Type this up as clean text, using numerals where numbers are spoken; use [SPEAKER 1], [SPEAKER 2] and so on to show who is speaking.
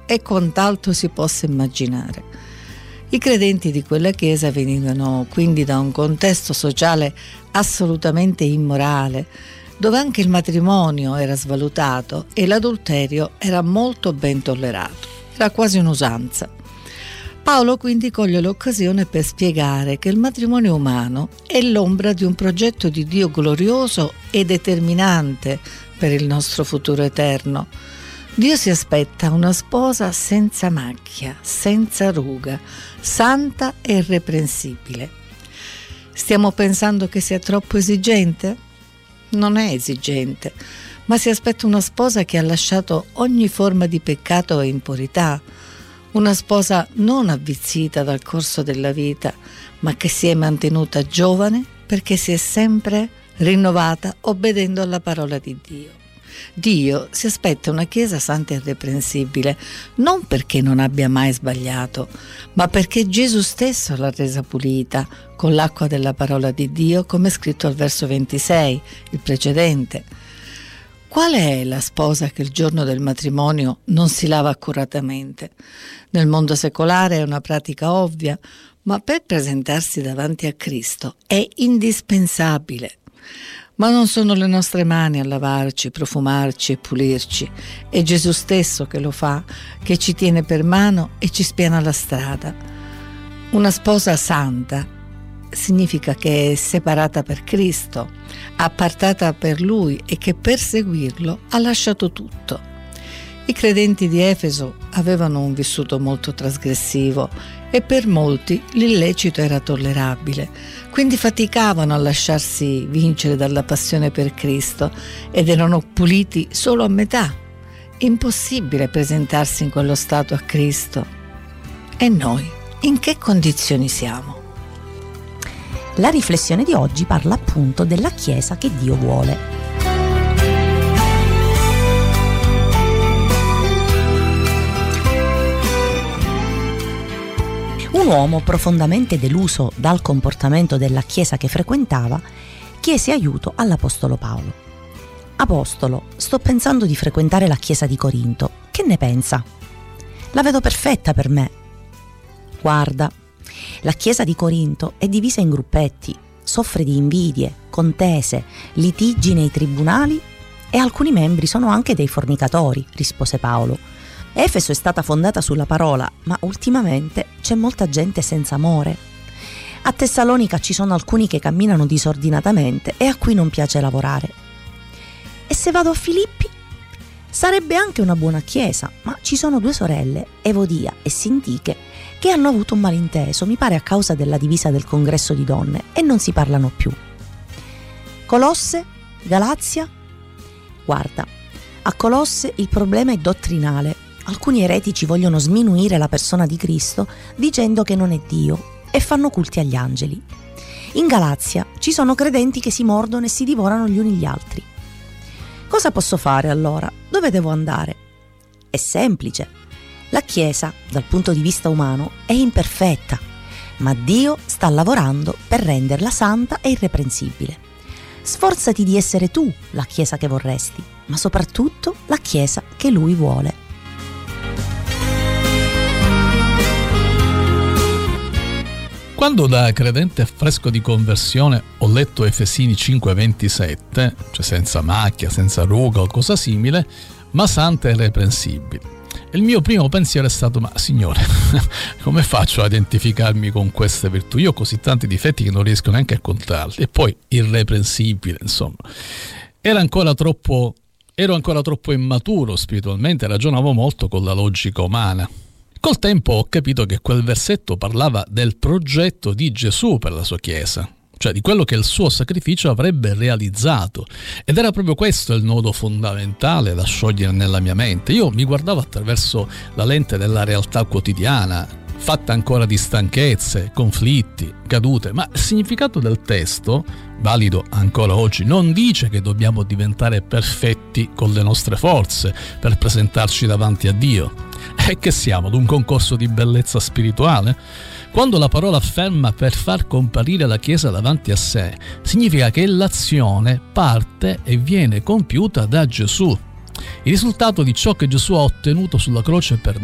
[SPEAKER 1] e quant'altro si possa immaginare. I credenti di quella chiesa venivano quindi da un contesto sociale assolutamente immorale, dove anche il matrimonio era svalutato e l'adulterio era molto ben tollerato, era quasi un'usanza. Paolo quindi coglie l'occasione per spiegare che il matrimonio umano è l'ombra di un progetto di Dio glorioso e determinante per il nostro futuro eterno. Dio si aspetta una sposa senza macchia, senza ruga, santa e irreprensibile. Stiamo pensando che sia troppo esigente? Non è esigente, ma si aspetta una sposa che ha lasciato ogni forma di peccato e impurità, una sposa non avvizzita dal corso della vita, ma che si è mantenuta giovane perché si è sempre rinnovata obbedendo alla parola di Dio. Dio si aspetta una Chiesa santa e irreprensibile, non perché non abbia mai sbagliato, ma perché Gesù stesso l'ha resa pulita con l'acqua della parola di Dio, come è scritto al verso 26, il precedente. Qual è la sposa che il giorno del matrimonio non si lava accuratamente? Nel mondo secolare è una pratica ovvia, ma per presentarsi davanti a Cristo è indispensabile. Ma non sono le nostre mani a lavarci, profumarci e pulirci, è Gesù stesso che lo fa, che ci tiene per mano e ci spiana la strada. Una sposa santa significa che è separata per Cristo, appartata per Lui e che per seguirlo ha lasciato tutto. I credenti di Efeso avevano un vissuto molto trasgressivo e per molti l'illecito era tollerabile, quindi faticavano a lasciarsi vincere dalla passione per Cristo ed erano puliti solo a metà. Impossibile presentarsi in quello stato a Cristo. E noi, in che condizioni siamo?
[SPEAKER 2] La riflessione di oggi parla appunto della Chiesa che Dio vuole. Un uomo profondamente deluso dal comportamento della Chiesa che frequentava chiese aiuto all'Apostolo Paolo. Apostolo, sto pensando di frequentare la Chiesa di Corinto. Che ne pensa? La vedo perfetta per me. Guarda, la Chiesa di Corinto è divisa in gruppetti, soffre di invidie, contese, litigi nei tribunali e alcuni membri sono anche dei fornicatori, rispose Paolo. Efeso è stata fondata sulla parola, ma ultimamente c'è molta gente senza amore. A Tessalonica ci sono alcuni che camminano disordinatamente e a cui non piace lavorare. E se vado a Filippi? Sarebbe anche una buona chiesa, ma ci sono due sorelle, Evodia e Sintiche, che hanno avuto un malinteso, mi pare a causa della divisa del congresso di donne, e non si parlano più. Colosse? Galazia? Guarda, a Colosse il problema è dottrinale. Alcuni eretici vogliono sminuire la persona di Cristo dicendo che non è Dio e fanno culti agli angeli. In Galazia ci sono credenti che si mordono e si divorano gli uni gli altri. Cosa posso fare allora? Dove devo andare? È semplice. La Chiesa, dal punto di vista umano, è imperfetta, ma Dio sta lavorando per renderla santa e irreprensibile. Sforzati di essere tu la Chiesa che vorresti, ma soprattutto la Chiesa che Lui vuole.
[SPEAKER 3] Quando da credente fresco di conversione ho letto Efesini 5,27, cioè senza macchia, senza ruga o cosa simile, ma santa e irreprensibile, il mio primo pensiero è stato: ma Signore, come faccio a identificarmi con queste virtù? Io ho così tanti difetti che non riesco neanche a contarli. E poi irreprensibile, insomma. Ero ancora troppo immaturo spiritualmente, ragionavo molto con la logica umana. Col tempo ho capito che quel versetto parlava del progetto di Gesù per la sua Chiesa, cioè di quello che il suo sacrificio avrebbe realizzato, ed era proprio questo il nodo fondamentale da sciogliere nella mia mente. Io mi guardavo attraverso la lente della realtà quotidiana, fatta ancora di stanchezze, conflitti, cadute, ma il significato del testo, valido ancora oggi, non dice che dobbiamo diventare perfetti con le nostre forze per presentarci davanti a Dio. E che siamo ad un concorso di bellezza spirituale? Quando la parola afferma per far comparire la Chiesa davanti a sé, significa che l'azione parte e viene compiuta da Gesù. Il risultato di ciò che Gesù ha ottenuto sulla croce per